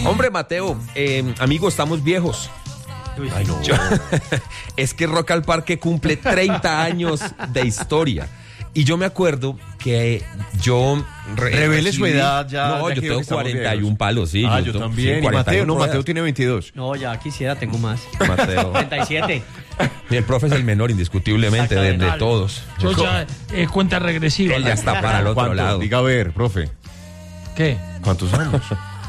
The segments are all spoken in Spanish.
Hombre, Mateo, amigo, estamos viejos. Ay, no. Es que Rock al Parque cumple 30 años de historia. Y yo me acuerdo que yo... Revele su edad ya. No, ya yo que tengo 41 palos, sí. yo también. Sí, Y Mateo, no, ruedas. Mateo tiene 22. No, ya quisiera, tengo más. Mateo. 37. Y el profe es el menor, indiscutiblemente, de todos. Yo ya es cuenta regresiva. Él ya está para el otro ¿Cuánto? lado. Diga a ver, profe. ¿Qué? ¿Cuántos años?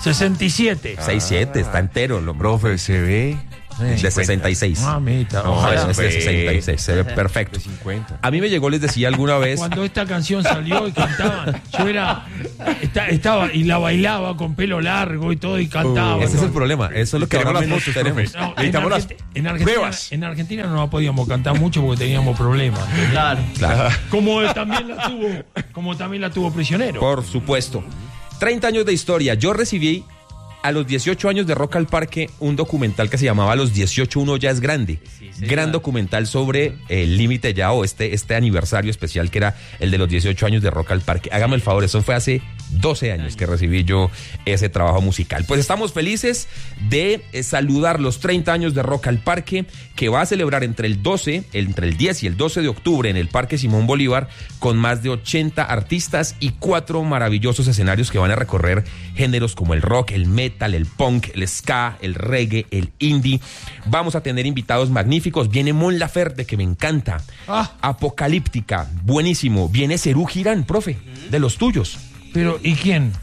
67. 6'7", está entero el hombre. Profe, se ve De 66. Mamita, No, ojalá. es de 66, se ve perfecto. de 50. A mí me llegó, les decía alguna vez... Cuando esta canción salió y cantaban, yo estaba y la bailaba con pelo largo y todo y cantaba. Ese es el problema, eso es lo que Queremos ahora las menos fotos, tenemos. profe. No, Necesitamos las pruebas. en Argentina no la podíamos cantar mucho porque teníamos problemas. Claro. Claro. Como también la tuvo Prisionero. Por supuesto. 30 años de historia. Yo recibí a los 18 años de Rock al Parque un documental que se llamaba Los 18 Uno Ya es Grande. Gran documental sobre el límite ya o este aniversario especial que era el de los 18 años de Rock al Parque. Hágame el favor, eso fue hace 12 años que recibí yo ese trabajo musical. Pues estamos felices de saludar los 30 años de Rock al Parque, que va a celebrar entre el 10 y el 12 de octubre en el Parque Simón Bolívar, con más de 80 artistas y 4 maravillosos escenarios que van a recorrer géneros como el rock, el metal, el punk, el ska, el reggae, el indie. Vamos a tener invitados magníficos. Viene Mon Laferte, que me encanta. Apocalíptica, buenísimo. Viene Serú Girán, profe, de los tuyos. Pero, ¿y quién?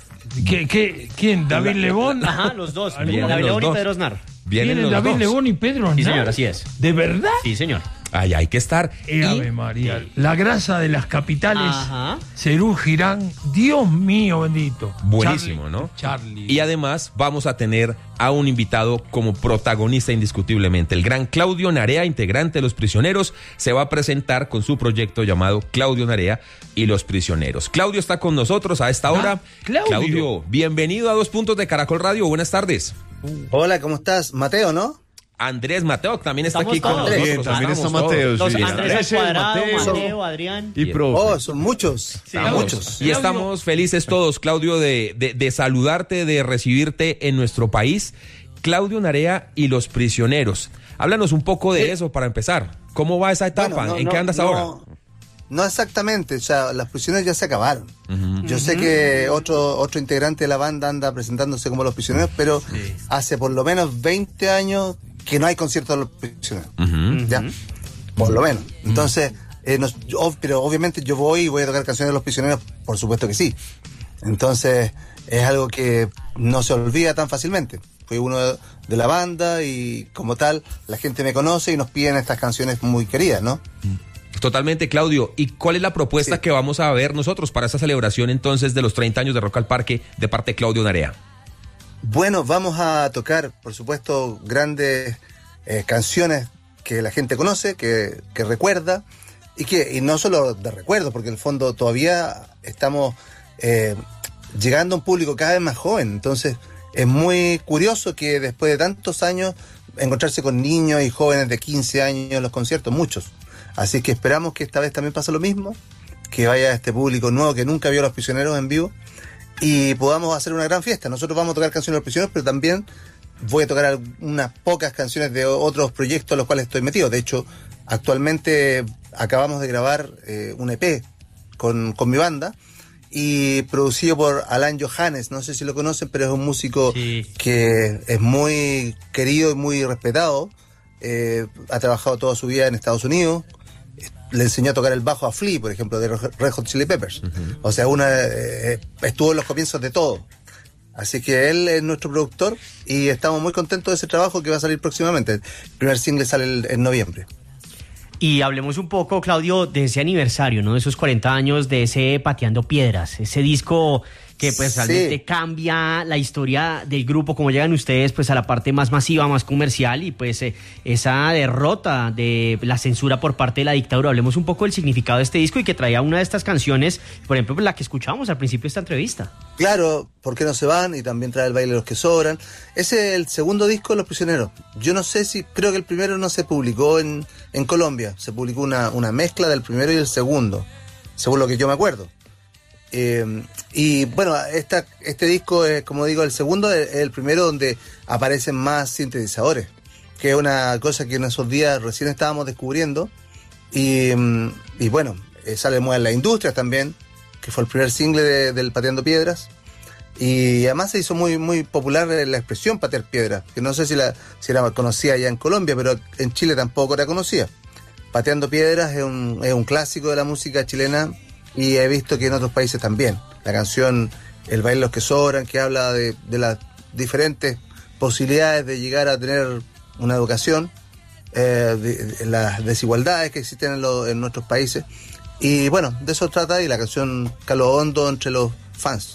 ¿Quién? ¿David Lebón? Ajá, los dos. Vienen David los Lebón y dos. Pedro Aznar. ¿Vienen los David dos. Lebón y Pedro Aznar? Sí, señor, así es. ¿De verdad? Sí, señor. Ay, hay que estar. Ave María, la grasa de las capitales, Ajá. Serú Girán, Dios mío bendito. Buenísimo, Charlie, ¿no? Charlie. Y además vamos a tener a un invitado como protagonista indiscutiblemente. El gran Claudio Narea, integrante de Los Prisioneros, se va a presentar con su proyecto llamado Claudio Narea y Los Prisioneros. Claudio está con nosotros a esta hora. Claudio. Bienvenido a 2 Puntos de Caracol Radio. Buenas tardes. Hola, ¿cómo estás? Mateo, ¿no? Andrés Mateo también está Estamos aquí con todos. nosotros. Bien, también está Estamos Mateo. todos. Los Sí, Andrés al Andrés, cuadrado, Mateo. Mateo, Adrián. Y profe. Oh, son muchos. Estamos. Muchos. Y estamos felices todos, Claudio, de saludarte, de recibirte en nuestro país. Claudio Narea y Los Prisioneros. Háblanos un poco de eso para empezar. ¿Cómo va esa etapa? Bueno, ¿En qué andas ahora? No exactamente, o sea, las prisioneros ya se acabaron. Yo sé que otro integrante de la banda anda presentándose como Los Prisioneros, pero hace por lo menos 20 años que no hay conciertos de Los Prisioneros. ¿Ya? Por lo menos. Entonces, pero obviamente yo voy a tocar canciones de Los Prisioneros, por supuesto que sí. Entonces, es algo que no se olvida tan fácilmente. Fui uno de la banda y como tal, la gente me conoce y nos piden estas canciones muy queridas, ¿no? Totalmente, Claudio. ¿Y cuál es la propuesta Sí. que vamos a ver nosotros para esa celebración entonces de los 30 años de Rock al Parque de parte de Claudio Narea? Bueno, vamos a tocar, por supuesto, grandes canciones que la gente conoce, que recuerda, y no solo de recuerdo, porque en el fondo todavía estamos llegando a un público cada vez más joven. Entonces, es muy curioso que después de tantos años encontrarse con niños y jóvenes de 15 años en los conciertos, muchos. Así que esperamos que esta vez también pase lo mismo, que vaya este público nuevo que nunca vio a Los Prisioneros en vivo y podamos hacer una gran fiesta. Nosotros vamos a tocar canciones de Los Prisioneros, pero también voy a tocar unas pocas canciones de otros proyectos en los cuales estoy metido. De hecho, actualmente acabamos de grabar un EP con mi banda y producido por Alan Johannes. No sé si lo conocen, pero es un músico que es muy querido y muy respetado. Ha trabajado toda su vida en Estados Unidos. Le enseñó a tocar el bajo a Flea, por ejemplo, de Red Hot Chili Peppers. O sea, estuvo en los comienzos de todo. Así que él es nuestro productor y estamos muy contentos de ese trabajo que va a salir próximamente. El primer single sale en noviembre. Y hablemos un poco, Claudio, de ese aniversario, ¿no? De esos 40 años de ese Pateando Piedras, ese disco que pues realmente cambia la historia del grupo, como llegan ustedes pues a la parte más masiva, más comercial y pues esa derrota de la censura por parte de la dictadura. Hablemos un poco del significado de este disco y que traía una de estas canciones, por ejemplo, pues, la que escuchábamos al principio de esta entrevista. Claro, ¿por qué no se van? Y también trae El Baile de los que Sobran. Ese es el segundo disco de Los Prisioneros. Yo no sé creo que el primero no se publicó en Colombia. Se publicó una mezcla del primero y el segundo, según lo que yo me acuerdo. Y bueno, este disco es, como digo, el segundo, es el primero donde aparecen más sintetizadores, que es una cosa que en esos días recién estábamos descubriendo. Y bueno, sale muy en la industria también, que fue el primer single del Pateando Piedras. Y además se hizo muy, muy popular la expresión patear piedras, que no sé si era conocida allá en Colombia, pero en Chile tampoco era conocida. Pateando Piedras es un clásico de la música chilena, y he visto que en otros países también. La canción El baile los que sobran, que habla de las diferentes posibilidades de llegar a tener una educación, las desigualdades que existen en nuestros países. Y bueno, de eso trata, y la canción caló hondo entre los fans.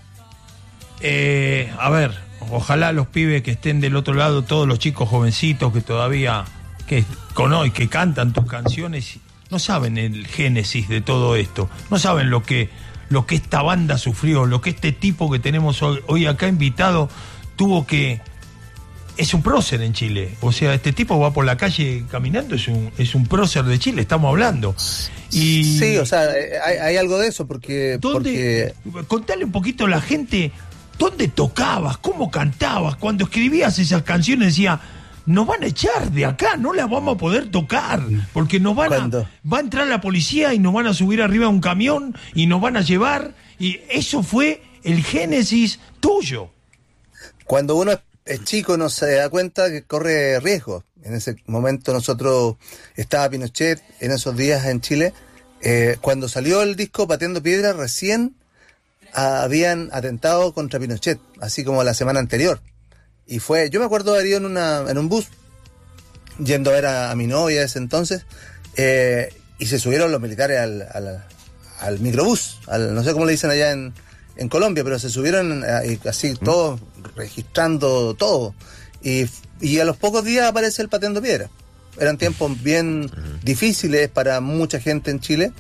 A ver, ojalá los pibes que estén del otro lado, todos los chicos jovencitos que todavía que cantan tus canciones, no saben el génesis de todo esto, no saben lo que esta banda sufrió, lo que este tipo que tenemos hoy acá invitado tuvo que... Es un prócer en Chile, o sea, este tipo va por la calle caminando, es un prócer de Chile, estamos hablando. Y sí, o sea, hay algo de eso, porque contale un poquito a la gente, ¿dónde tocabas? ¿Cómo cantabas? Cuando escribías esas canciones decía, nos van a echar de acá, no las vamos a poder tocar, porque va a entrar la policía y nos van a subir arriba de un camión y nos van a llevar, y eso fue el génesis tuyo. Cuando uno es chico no se da cuenta que corre riesgo. En ese momento estaba Pinochet en esos días en Chile. Cuando salió el disco Pateando Piedras, recién habían atentado contra Pinochet, así como la semana anterior. Y yo me acuerdo de haber ido en un bus, yendo a ver a mi novia ese entonces, y se subieron los militares al microbús, no sé cómo le dicen allá en Colombia, pero se subieron así todos registrando todo. Y a los pocos días aparece el Pateando Piedras. Eran tiempos bien difíciles para mucha gente en Chile.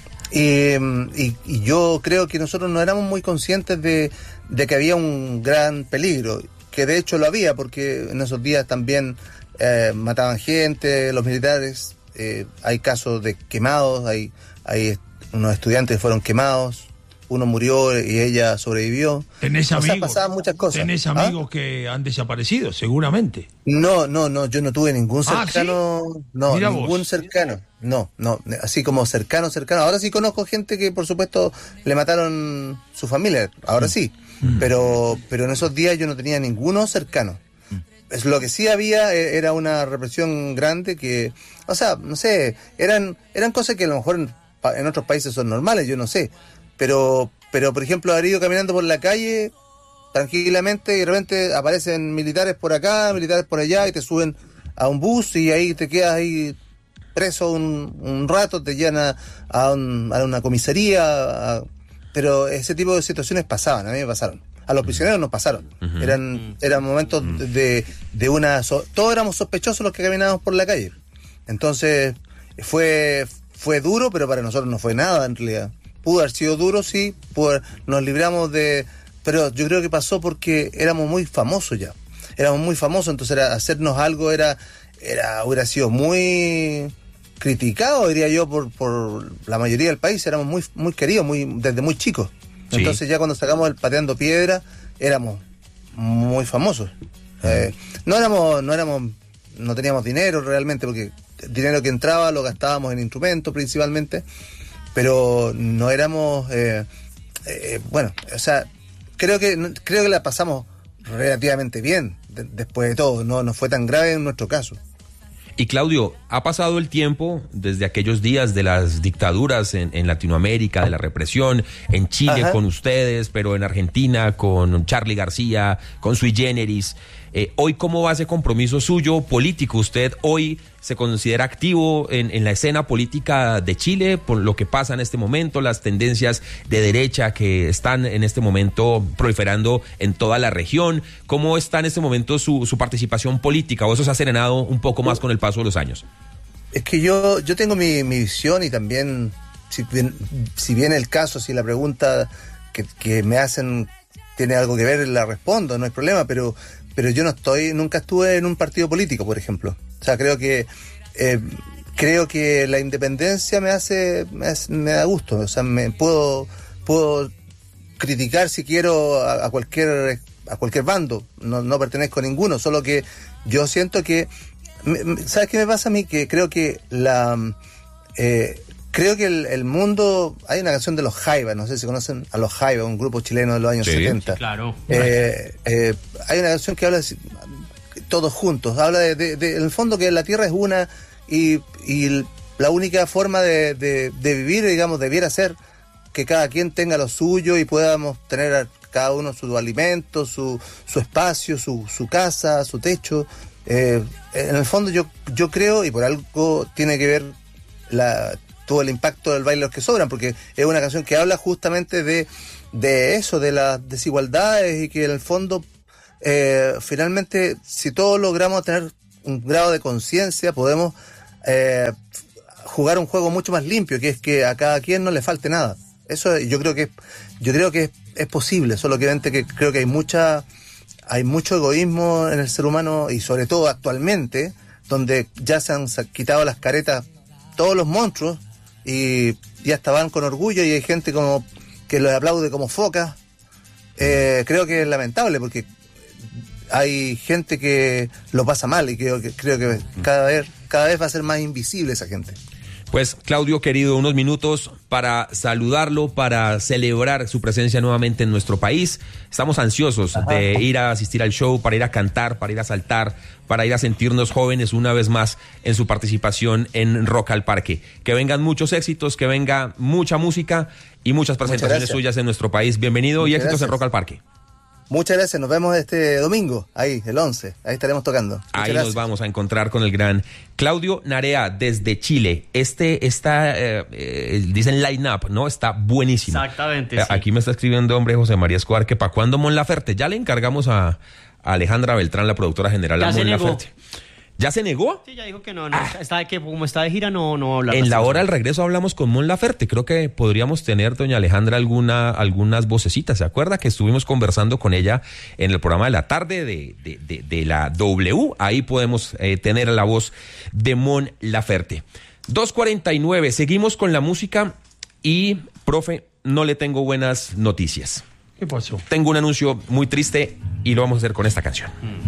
Y yo creo que nosotros no éramos muy conscientes de que había un gran peligro, que de hecho lo había, porque en esos días también mataban gente, los militares, hay casos de quemados, hay unos estudiantes que fueron quemados, uno murió y ella sobrevivió. ¿Tenés amigos? Pasaban muchas cosas. ¿Tenés amigos que han desaparecido? Seguramente. No, yo no tuve ningún cercano. ¿Sí? No, Mirá ningún vos. cercano. No, así como cercano. Ahora sí conozco gente que por supuesto le mataron su familia, ahora sí. Pero en esos días yo no tenía ninguno cercano. Lo que sí había era una represión grande que, o sea, no sé, eran cosas que a lo mejor en otros países son normales, yo no sé. Pero por ejemplo, haber ido caminando por la calle tranquilamente y de repente aparecen militares por acá, militares por allá, y te suben a un bus y ahí te quedas ahí preso un rato, te llevan a una comisaría, pero ese tipo de situaciones pasaban, a mí me pasaron. A los prisioneros nos pasaron. Eran momentos todos éramos sospechosos los que caminábamos por la calle. Entonces fue duro, pero para nosotros no fue nada en realidad. Pudo haber sido duro, sí, nos libramos pero yo creo que pasó porque éramos muy famosos ya. Éramos muy famosos, entonces hacernos algo hubiera sido muy criticado, diría yo, por la mayoría del país. Éramos muy, muy queridos, desde muy chicos. Sí. Entonces ya cuando sacamos el Pateando Piedra, éramos muy famosos. No teníamos dinero realmente, porque el dinero que entraba lo gastábamos en instrumentos principalmente, pero no éramos, bueno, o sea, creo que la pasamos relativamente bien después de todo, no fue tan grave en nuestro caso. Y Claudio, ha pasado el tiempo desde aquellos días de las dictaduras en Latinoamérica, de la represión, en Chile con ustedes, pero en Argentina con Charly García, con Sui Generis. Hoy, ¿cómo va ese compromiso suyo político? ¿Usted hoy se considera activo en la escena política de Chile por lo que pasa en este momento, las tendencias de derecha que están en este momento proliferando en toda la región? ¿Cómo está en este momento su participación política? ¿O eso se ha serenado un poco más con el paso de los años? Es que yo tengo mi visión, y también, si bien el caso, si la pregunta que me hacen tiene algo que ver, la respondo, no hay problema, pero yo nunca estuve en un partido político, por ejemplo. O sea, creo que la independencia me da gusto. O sea, puedo criticar si quiero a cualquier bando, no pertenezco a ninguno, solo que yo siento que, ¿sabes qué me pasa a mí? Que creo que el mundo, hay una canción de los Jaivas, no sé si conocen a los Jaivas, un grupo chileno de los años 70. Sí, claro. Hay una canción que habla de, todos juntos, habla de en el fondo que la tierra es una y la única forma de vivir, digamos, debiera ser que cada quien tenga lo suyo y podamos tener a cada uno su alimento, su espacio, su casa, su techo. En el fondo yo creo, y por algo tiene que ver todo el impacto del baile de los que sobran, porque es una canción que habla justamente de eso, de las desigualdades, y que en el fondo finalmente, si todos logramos tener un grado de conciencia, podemos jugar un juego mucho más limpio, que es que a cada quien no le falte nada. Eso yo creo que es posible, solo que creo que hay mucho egoísmo en el ser humano, y sobre todo actualmente, donde ya se han quitado las caretas todos los monstruos y hasta van con orgullo, y hay gente como que los aplaude como focas. Creo que es lamentable, porque hay gente que lo pasa mal, y creo que cada vez va a ser más invisible esa gente. Pues, Claudio, querido, unos minutos para saludarlo, para celebrar su presencia nuevamente en nuestro país. Estamos ansiosos de ir a asistir al show, para ir a cantar, para ir a saltar, para ir a sentirnos jóvenes una vez más en su participación en Rock al Parque. Que vengan muchos éxitos, que venga mucha música y muchas presentaciones suyas en nuestro país. Bienvenido y éxitos en Rock al Parque. Muchas gracias, nos vemos este domingo, ahí, el 11, ahí estaremos tocando. Ahí nos vamos a encontrar con el gran Claudio Narea desde Chile. Dicen line up, ¿no? Está buenísimo. Exactamente, sí. Aquí me está escribiendo, hombre, José María Escobar, que para cuándo Mon Laferte. Ya le encargamos a Alejandra Beltrán, la productora general, a Mon Laferte. ¿Ya se negó? Sí, ya dijo que no. Como está de gira, no va a hablar. En la hora del regreso hablamos con Mon Laferte. Creo que podríamos tener, doña Alejandra, algunas vocecitas. ¿Se acuerda que estuvimos conversando con ella en el programa de la tarde de la W? Ahí podemos tener la voz de Mon Laferte. 2:49, seguimos con la música y, profe, no le tengo buenas noticias. ¿Qué pasó? Tengo un anuncio muy triste y lo vamos a hacer con esta canción.